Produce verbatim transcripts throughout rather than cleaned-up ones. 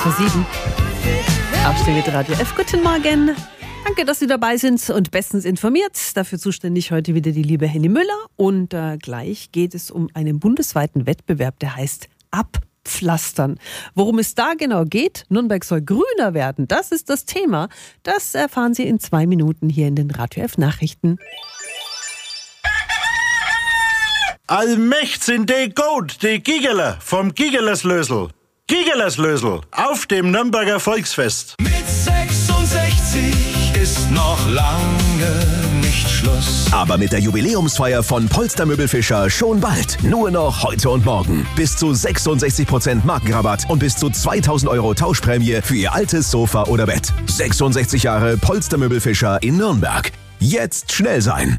Vor sieben. Aufstehen mit Radio F. Guten Morgen. Danke, dass Sie dabei sind und bestens informiert. Dafür zuständig heute wieder die liebe Henny Müller. Und äh, gleich geht es um einen bundesweiten Wettbewerb, der heißt Abpflastern. Worum es da genau geht, Nürnberg soll grüner werden, das ist das Thema. Das erfahren Sie in zwei Minuten hier in den Radio F Nachrichten. Allmächt sind die gut, die Gigerler vom Gigerlerslösel. Gigerlerslösel auf dem Nürnberger Volksfest. Mit sechsundsechzig ist noch lange nicht Schluss. Aber mit der Jubiläumsfeier von Polster Möbelfischer schon bald. Nur noch heute und morgen. Bis zu sechsundsechzig Prozent Markenrabatt und bis zu zweitausend Euro Tauschprämie für Ihr altes Sofa oder Bett. sechsundsechzig Jahre Polster Möbelfischer in Nürnberg. Jetzt schnell sein.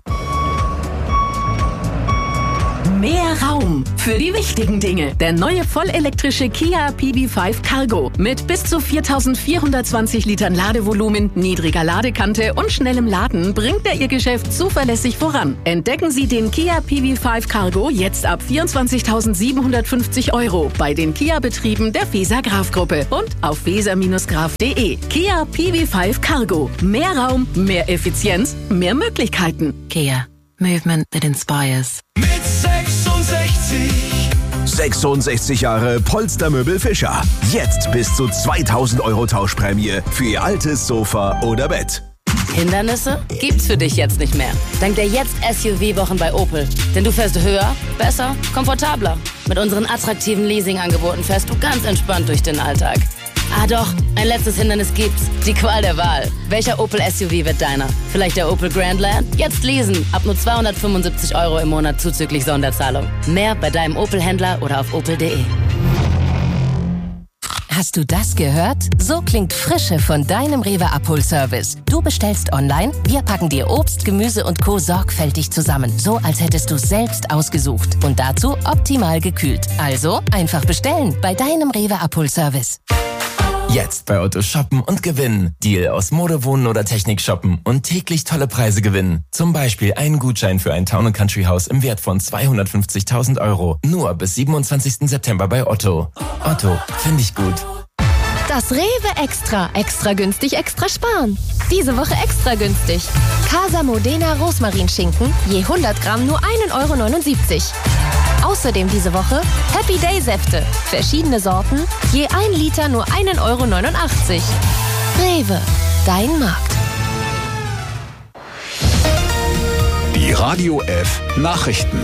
Mehr Raum für die wichtigen Dinge. Der neue vollelektrische Kia P V fünf Cargo mit bis zu viertausendvierhundertzwanzig Litern Ladevolumen, niedriger Ladekante und schnellem Laden bringt er Ihr Geschäft zuverlässig voran. Entdecken Sie den Kia P V fünf Cargo jetzt ab vierundzwanzigtausendsiebenhundertfünfzig Euro bei den Kia-Betrieben der Weser-Graf-Gruppe und auf weser graf punkt de. Kia P V fünf Cargo. Mehr Raum, mehr Effizienz, mehr Möglichkeiten. Kia. Movement that inspires. Mit sechsundsechzig. sechsundsechzig Jahre Polster Möbelfischer. Jetzt bis zu zweitausend Euro Tauschprämie für Ihr altes Sofa oder Bett. Hindernisse gibt's für dich jetzt nicht mehr. Dank der jetzt S U V-Wochen bei Opel. Denn du fährst höher, besser, komfortabler. Mit unseren attraktiven Leasingangeboten fährst du ganz entspannt durch den Alltag. Ah doch, ein letztes Hindernis gibt's. Die Qual der Wahl. Welcher Opel S U V wird deiner? Vielleicht der Opel Grandland? Jetzt leasen. Ab nur zweihundertfünfundsiebzig Euro im Monat zuzüglich Sonderzahlung. Mehr bei deinem Opel-Händler oder auf opel punkt de. Hast du das gehört? So klingt Frische von deinem Rewe Abholservice. Du bestellst online, wir packen dir Obst, Gemüse und Co. sorgfältig zusammen. So, als hättest du selbst ausgesucht. Und dazu optimal gekühlt. Also, einfach bestellen bei deinem Rewe Abholservice. Jetzt bei Otto shoppen und gewinnen. Deal aus Mode, Wohnen oder Technik shoppen und täglich tolle Preise gewinnen. Zum Beispiel einen Gutschein für ein Town and Country Haus im Wert von zweihundertfünfzigtausend Euro. Nur bis siebenundzwanzigsten September bei Otto. Otto, finde ich gut. Das Rewe Extra. Extra günstig, extra sparen. Diese Woche extra günstig. Casa Modena Rosmarinschinken. Je hundert Gramm nur ein Euro neunundsiebzig. Außerdem diese Woche Happy Day Säfte. Verschiedene Sorten. Je ein Liter nur ein Euro neunundachtzig. Rewe. Dein Markt. Die Radio F Nachrichten.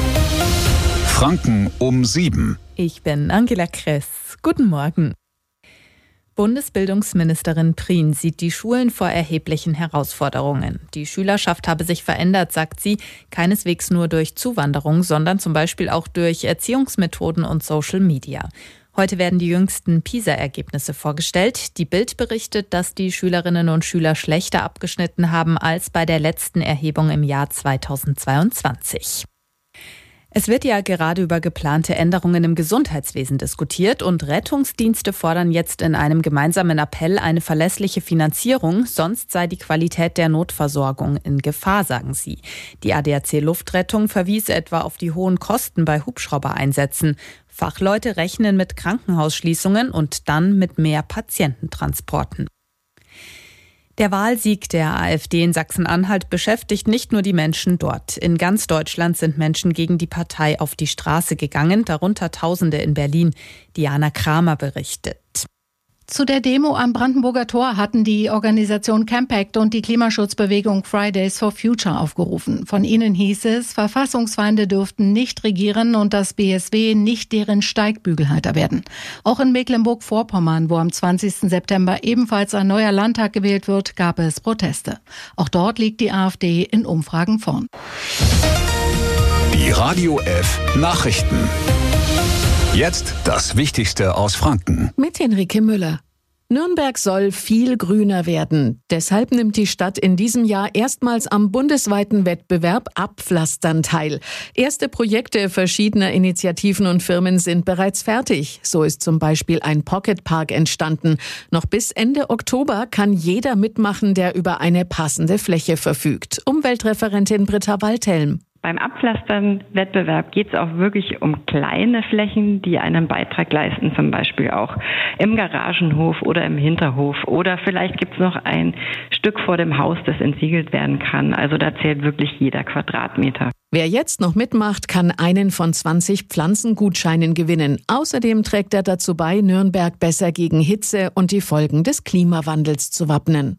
Franken um sieben. Ich bin Angela Kress. Guten Morgen. Bundesbildungsministerin Prien sieht die Schulen vor erheblichen Herausforderungen. Die Schülerschaft habe sich verändert, sagt sie, keineswegs nur durch Zuwanderung, sondern zum Beispiel auch durch Erziehungsmethoden und Social Media. Heute werden die jüngsten PISA-Ergebnisse vorgestellt. Die Bild berichtet, dass die Schülerinnen und Schüler schlechter abgeschnitten haben als bei der letzten Erhebung im Jahr zweitausendzweiundzwanzig. Es wird ja gerade über geplante Änderungen im Gesundheitswesen diskutiert und Rettungsdienste fordern jetzt in einem gemeinsamen Appell eine verlässliche Finanzierung, sonst sei die Qualität der Notversorgung in Gefahr, sagen sie. Die A D A C Luftrettung verwies etwa auf die hohen Kosten bei Hubschraubereinsätzen. Fachleute rechnen mit Krankenhausschließungen und dann mit mehr Patiententransporten. Der Wahlsieg der AfD in Sachsen-Anhalt beschäftigt nicht nur die Menschen dort. In ganz Deutschland sind Menschen gegen die Partei auf die Straße gegangen, darunter Tausende in Berlin. Diana Kramer berichtet. Zu der Demo am Brandenburger Tor hatten die Organisation Campact und die Klimaschutzbewegung Fridays for Future aufgerufen. Von ihnen hieß es, Verfassungsfeinde dürften nicht regieren und das B S W nicht deren Steigbügelhalter werden. Auch in Mecklenburg-Vorpommern, wo am zwanzigsten September ebenfalls ein neuer Landtag gewählt wird, gab es Proteste. Auch dort liegt die AfD in Umfragen vorn. Die Radio F Nachrichten. Jetzt das Wichtigste aus Franken. Mit Henrike Müller. Nürnberg soll viel grüner werden. Deshalb nimmt die Stadt in diesem Jahr erstmals am bundesweiten Wettbewerb Abpflastern teil. Erste Projekte verschiedener Initiativen und Firmen sind bereits fertig. So ist zum Beispiel ein Pocketpark entstanden. Noch bis Ende Oktober kann jeder mitmachen, der über eine passende Fläche verfügt. Umweltreferentin Britta Waldhelm. Beim Abpflastern-Wettbewerb geht es auch wirklich um kleine Flächen, die einen Beitrag leisten, zum Beispiel auch im Garagenhof oder im Hinterhof. Oder vielleicht gibt es noch ein Stück vor dem Haus, das entsiegelt werden kann. Also da zählt wirklich jeder Quadratmeter. Wer jetzt noch mitmacht, kann einen von zwanzig Pflanzengutscheinen gewinnen. Außerdem trägt er dazu bei, Nürnberg besser gegen Hitze und die Folgen des Klimawandels zu wappnen.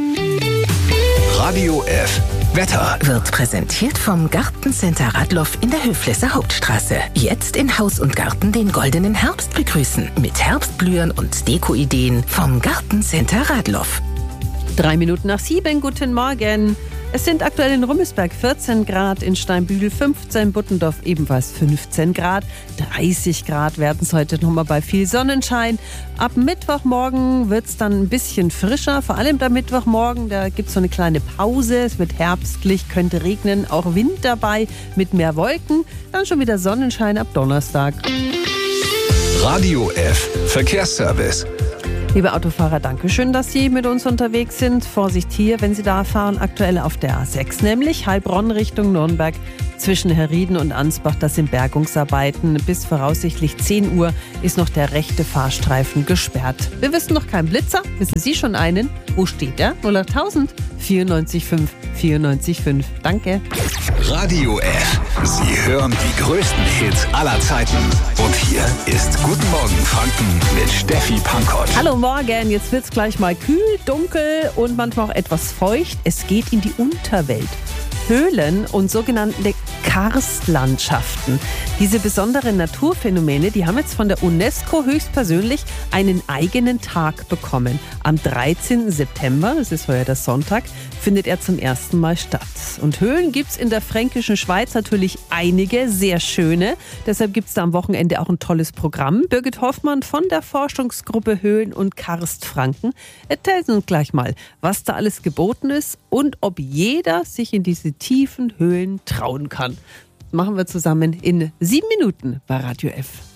Radio F. Wetter wird präsentiert vom Gartencenter Radloff in der Höflesser Hauptstraße. Jetzt in Haus und Garten den goldenen Herbst begrüßen. Mit Herbstblühen und Dekoideen vom Gartencenter Radloff. Drei Minuten nach sieben, guten Morgen. Es sind aktuell in Rummelsberg vierzehn Grad, in Steinbühl fünfzehn, Buttendorf ebenfalls fünfzehn Grad. dreißig Grad werden es heute nochmal bei viel Sonnenschein. Ab Mittwochmorgen wird es dann ein bisschen frischer, vor allem der Mittwochmorgen. Da gibt es so eine kleine Pause, es wird herbstlich, könnte regnen, auch Wind dabei mit mehr Wolken. Dann schon wieder Sonnenschein ab Donnerstag. Radio F. Verkehrsservice. Liebe Autofahrer, danke schön, dass Sie mit uns unterwegs sind. Vorsicht hier, wenn Sie da fahren, aktuell auf der A sechs, nämlich Heilbronn Richtung Nürnberg. Zwischen Herrieden und Ansbach, das sind Bergungsarbeiten. Bis voraussichtlich zehn Uhr ist noch der rechte Fahrstreifen gesperrt. Wir wissen noch keinen Blitzer. Wissen Sie schon einen? Wo steht der? null acht tausend vierundneunzig fünf vierundneunzig fünf. Danke. Radio F. Sie hören die größten Hits aller Zeiten. Und hier ist Guten Morgen Franken mit Steffi Pankott. Hallo Morgen, jetzt wird es gleich mal kühl, dunkel und manchmal auch etwas feucht. Es geht in die Unterwelt. Höhlen und sogenannte Karstlandschaften. Diese besonderen Naturphänomene, die haben jetzt von der UNESCO höchstpersönlich einen eigenen Tag bekommen. Am dreizehnten September, das ist heuer der Sonntag, findet er zum ersten Mal statt. Und Höhlen gibt es in der fränkischen Schweiz natürlich einige, sehr schöne. Deshalb gibt es da am Wochenende auch ein tolles Programm. Birgit Hoffmann von der Forschungsgruppe Höhlen und Karst Franken erzählt uns gleich mal, was da alles geboten ist und ob jeder sich in diese tiefen Höhlen trauen kann. Das machen wir zusammen in sieben Minuten bei Radio F.